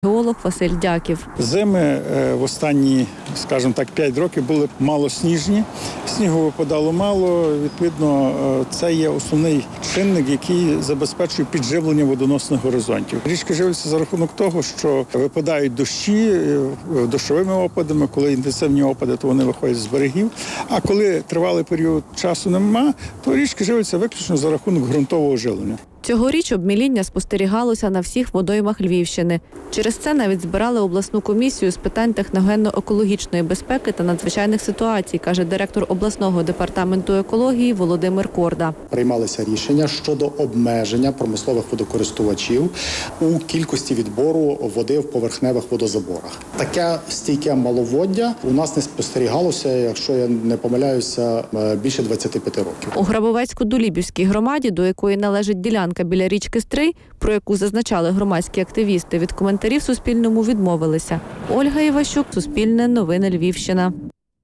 Геолог Василь Дяків. Зими в останні, скажімо так, 5 років були малосніжні. Снігу випадало мало. Відповідно, це є основний чинник, який забезпечує підживлення водоносних горизонтів. Річки живляться за рахунок того, що випадають дощі дощовими опадами. Коли інтенсивні опади, то вони виходять з берегів. А коли тривалий період часу нема, то річки живляться виключно за рахунок ґрунтового живлення. Цьогоріч обміління спостерігалося на всіх водоймах Львівщини. Через це навіть збирали обласну комісію з питань техногенно-екологічної безпеки та надзвичайних ситуацій, каже директор обласного департаменту екології Володимир Корда. Приймалися рішення щодо обмеження промислових водокористувачів у кількості відбору води в поверхневих водозаборах. Таке стійке маловоддя у нас не спостерігалося, якщо я не помиляюся, більше 25 років. У Грабовецько-Дулібівській громаді, до якої належить ділянка біля річки Стрий, про яку зазначали громадські активісти, від коментарів Суспільному відмовилися. Ольга Іващук, Суспільне новини Львівщина.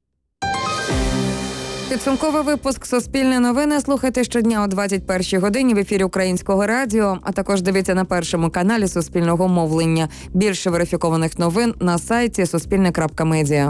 Підсумковий випуск «Суспільне новини» слухайте щодня о 21-й годині в ефірі Українського радіо, а також дивіться на першому каналі Суспільного мовлення. Більше верифікованих новин на сайті suspilne.media.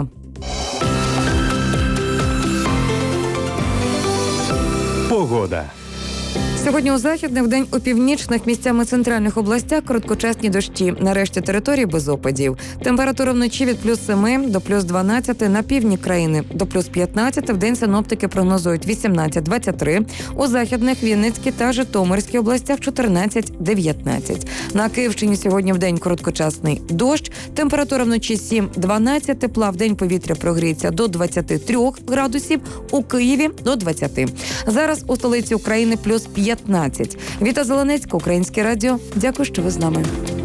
Погода. Сьогодні у західних, вдень у північних, місцями центральних областях короткочасні дощі. На решті території без опадів. Температура вночі від плюс 7 до плюс 12 на півдні країни. До плюс 15 вдень синоптики прогнозують 18-23. У західних, Вінницькій та Житомирській областях 14-19. На Київщині сьогодні вдень короткочасний дощ. Температура вночі 7-12, тепла вдень повітря прогріється до 23 градусів, у Києві до 20. Зараз у столиці України плюс 15. Віта Зеленецька, Українське радіо. Дякую, що ви з нами.